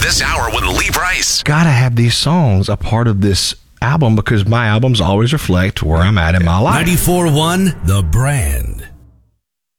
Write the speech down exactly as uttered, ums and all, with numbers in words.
this hour with Lee Price. Gotta have these songs a part of this album because my albums always reflect where I'm at in my life. ninety-four point one The Brand.